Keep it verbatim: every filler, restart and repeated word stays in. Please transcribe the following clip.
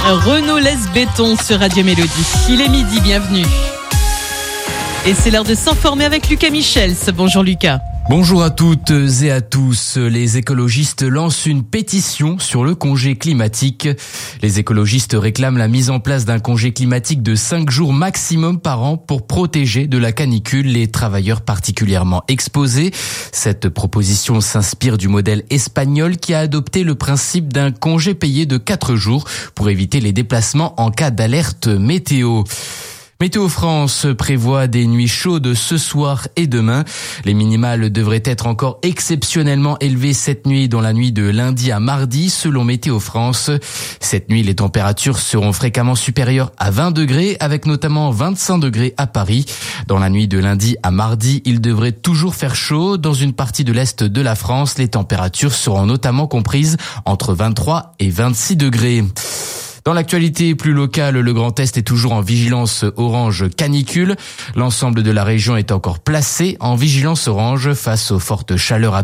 Renaud laisse béton sur Radio Mélodie. Il est midi, bienvenue. Et c'est l'heure de s'informer avec Lucas Michels. Bonjour Lucas. Bonjour à toutes et à tous. Les écologistes lancent une pétition sur le congé climatique. Les écologistes réclament la mise en place d'un congé climatique de cinq jours maximum par an pour protéger de la canicule les travailleurs particulièrement exposés. Cette proposition s'inspire du modèle espagnol qui a adopté le principe d'un congé payé de quatre jours pour éviter les déplacements en cas d'alerte météo. Météo France prévoit des nuits chaudes ce soir et demain. Les minimales devraient être encore exceptionnellement élevées cette nuit, dans la nuit de lundi à mardi, selon Météo France. Cette nuit, les températures seront fréquemment supérieures à vingt degrés, avec notamment vingt-cinq degrés à Paris. Dans la nuit de lundi à mardi, il devrait toujours faire chaud. Dans une partie de l'est de la France, les températures seront notamment comprises entre vingt-trois et vingt-six degrés. Dans l'actualité plus locale, le Grand Est est toujours en vigilance orange canicule. L'ensemble de la région est encore placé en vigilance orange face aux fortes chaleurs